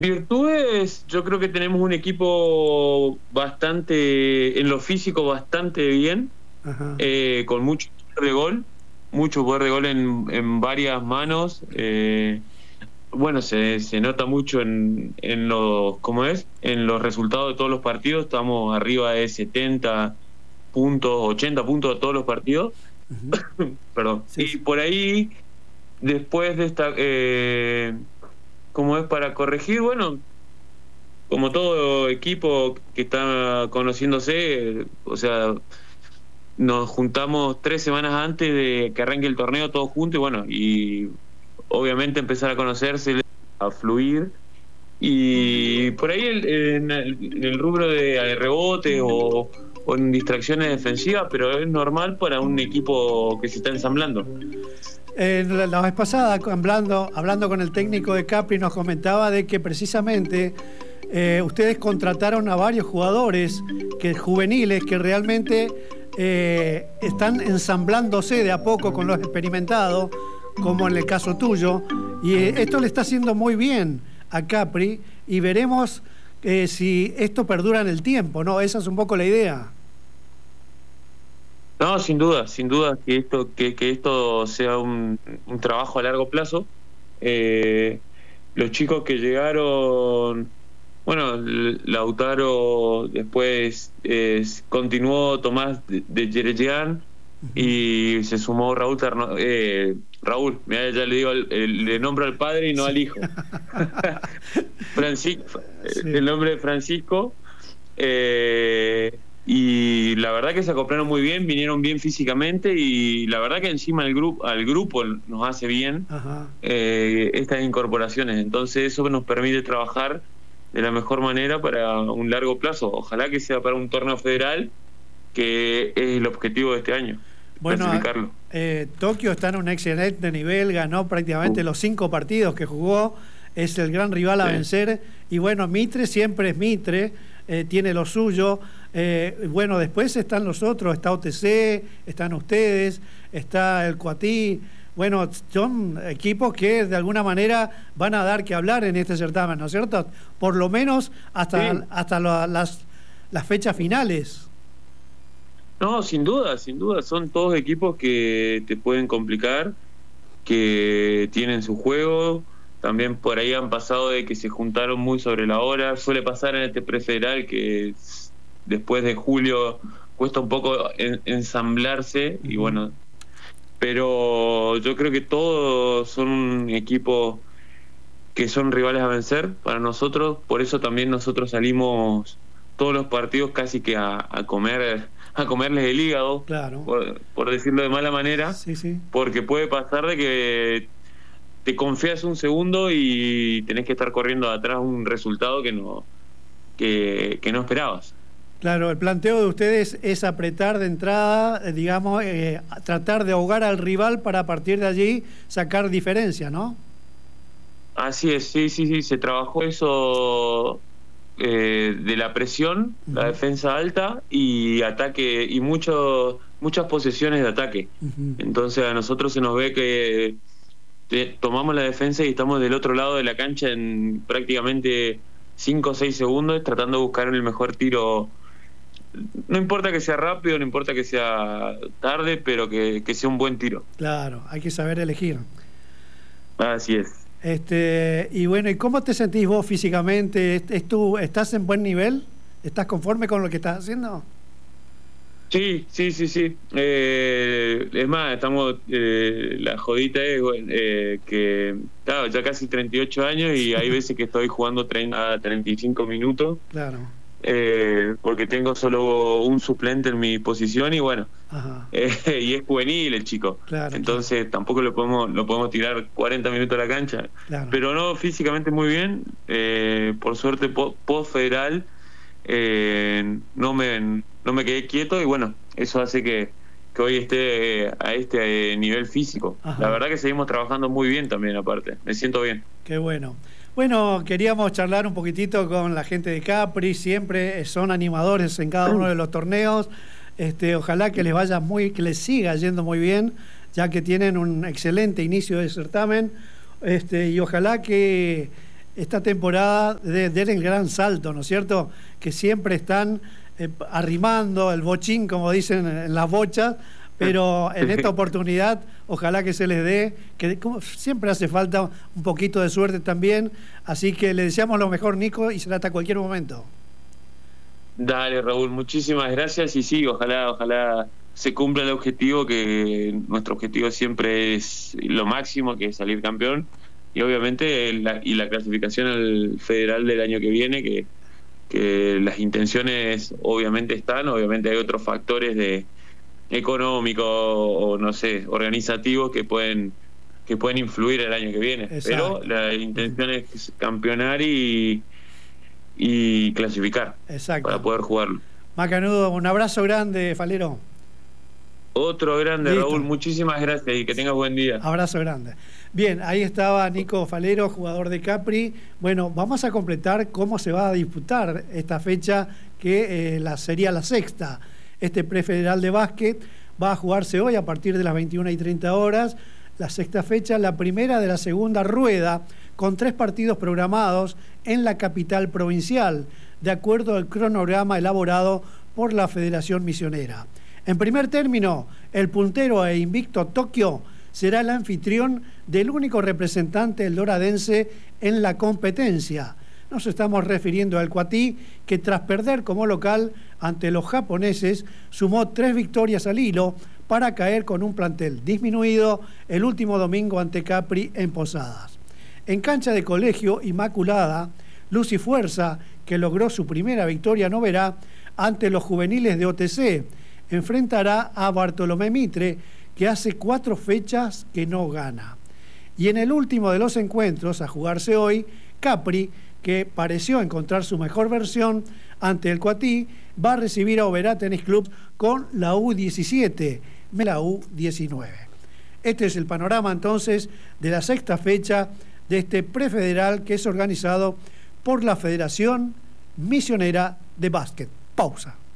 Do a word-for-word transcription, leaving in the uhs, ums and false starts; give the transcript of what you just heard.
Virtudes, yo creo que tenemos un equipo bastante, en lo físico bastante bien, eh, con mucho poder de gol, mucho poder de gol en, en varias manos. Eh, bueno, se, se nota mucho en, en los, ¿cómo es? En los resultados de todos los partidos. Estamos arriba de setenta puntos, ochenta puntos de todos los partidos. Uh-huh. Perdón. Sí, y sí. Por ahí, después de esta... Eh, como es para corregir, bueno, como todo equipo que está conociéndose, o sea, nos juntamos tres semanas antes de que arranque el torneo todos juntos y bueno, y obviamente empezar a conocerse, a fluir, y por ahí el, en, el, en el rubro de rebotes o, o en distracciones defensivas, pero es normal para un equipo que se está ensamblando. Eh, la, la vez pasada, hablando, hablando con el técnico de Capri, nos comentaba de que precisamente eh, ustedes contrataron a varios jugadores que, juveniles que realmente eh, están ensamblándose de a poco con los experimentados, como en el caso tuyo, y eh, esto le está haciendo muy bien a Capri y veremos eh, si esto perdura en el tiempo, ¿no? Esa es un poco la idea. No, sin duda, sin duda que esto que, que esto sea un, un trabajo a largo plazo. Eh, los chicos que llegaron, bueno, Lautaro, después eh, continuó Tomás de, de Yerejean y se sumó Raúl Terno, eh, Raúl, mirá, ya le digo, el, el, le nombro al padre y no al hijo. Francisco, sí. El nombre de Francisco. Eh, y la verdad que se acoplaron muy bien, vinieron bien físicamente y la verdad que encima el grupo al grupo nos hace bien eh, estas incorporaciones, entonces eso nos permite trabajar de la mejor manera para un largo plazo, ojalá que sea para un torneo federal, que es el objetivo de este año. Bueno, eh, Tokio está en un excelente nivel, ganó prácticamente uh. los cinco partidos que jugó, es el gran rival a sí. vencer, y bueno, Mitre siempre es Mitre, eh, tiene lo suyo. Eh, bueno, después están los otros, está O T C, están ustedes, está el Coatí. Bueno, son equipos que de alguna manera van a dar que hablar en este certamen, ¿no es cierto? Por lo menos hasta, sí. hasta lo, las, las fechas finales. No, sin duda, sin duda, son todos equipos que te pueden complicar, que tienen su juego. También por ahí han pasado de que se juntaron muy sobre la hora. Suele pasar en este prefederal que después de julio cuesta un poco en, ensamblarse y bueno, pero yo creo que todos son un equipo que son rivales a vencer para nosotros, por eso también nosotros salimos todos los partidos casi que a, a comer a comerles el hígado, claro. por, por decirlo de mala manera, sí, sí. Porque puede pasar de que te confías un segundo y tenés que estar corriendo atrás un resultado que no que, que no esperabas. Claro, el planteo de ustedes es apretar de entrada, digamos, eh, tratar de ahogar al rival para a partir de allí sacar diferencia, ¿no? Así es, sí, sí, sí, se trabajó eso eh, de la presión, uh-huh. la defensa alta y ataque, y mucho, muchas posesiones de ataque. Uh-huh. Entonces a nosotros se nos ve que te, tomamos la defensa y estamos del otro lado de la cancha en prácticamente cinco o seis segundos tratando de buscar el mejor tiro. No importa que sea rápido, no importa que sea tarde, pero que, que sea un buen tiro. Claro, hay que saber elegir. Así es. Este, y bueno, ¿y cómo te sentís vos físicamente? ¿Es, es tú, ¿Estás en buen nivel? ¿Estás conforme con lo que estás haciendo? Sí, sí, sí, sí. Eh, es más, estamos, eh, la jodita es eh, que, claro, ya casi treinta y ocho años y hay veces que estoy jugando treinta a treinta y cinco minutos. Claro. Eh, porque tengo solo un suplente en mi posición y bueno, eh, y es juvenil el chico, claro, entonces claro. tampoco lo podemos lo podemos tirar cuarenta minutos a la cancha, claro. pero no, físicamente muy bien, eh, por suerte post federal eh, no me no me quedé quieto y bueno, eso hace que, que hoy esté eh, a este eh, nivel físico. Ajá. La verdad que seguimos trabajando muy bien también, aparte, me siento bien. Qué bueno. Bueno, queríamos charlar un poquitito con la gente de Capri, siempre son animadores en cada uno de los torneos. Este, ojalá que les vaya muy, que les siga yendo muy bien, ya que tienen un excelente inicio de certamen. Este, y ojalá que esta temporada de, de el gran salto, ¿no es cierto? Que siempre están eh, arrimando el bochín, como dicen en las bochas, pero en esta oportunidad ojalá que se les dé, que como siempre hace falta un poquito de suerte también, así que le deseamos lo mejor, Nico, y será hasta cualquier momento. Dale, Raúl, muchísimas gracias, y sí, ojalá, ojalá se cumpla el objetivo, que nuestro objetivo siempre es lo máximo, que es salir campeón, y obviamente la, y la clasificación al federal del año que viene, que, que las intenciones obviamente están, obviamente hay otros factores de económico o no sé, organizativos que pueden que pueden influir el año que viene. Exacto. Pero la intención es campeonar y, y clasificar. Exacto. Para poder jugarlo. Macanudo, un abrazo grande, Falero. Otro grande, listo. Raúl, muchísimas gracias y que tengas buen día. Abrazo grande. Bien, ahí estaba Nico Falero, jugador de Capri. Bueno, vamos a completar cómo se va a disputar esta fecha, que eh, la, sería la sexta. Este prefederal de básquet va a jugarse hoy a partir de las veintiuna y treinta horas. La sexta fecha, la primera de la segunda rueda, con tres partidos programados en la capital provincial, de acuerdo al cronograma elaborado por la Federación Misionera. En primer término, el puntero e invicto Tokio será el anfitrión del único representante del doradense en la competencia. Nos estamos refiriendo al Cuatí, que tras perder como local ante los japoneses, sumó tres victorias al hilo para caer con un plantel disminuido el último domingo ante Capri en Posadas. En cancha de Colegio Inmaculada, Luz y Fuerza, que logró su primera victoria no verá ante los juveniles de O T C, enfrentará a Bartolomé Mitre, que hace cuatro fechas que no gana. Y en el último de los encuentros a jugarse hoy, Capri, que pareció encontrar su mejor versión ante el Cuatí, va a recibir a Oberá Tenis Club con la U diecisiete, la U diecinueve. Este es el panorama entonces de la sexta fecha de este prefederal, que es organizado por la Federación Misionera de Básquet. Pausa.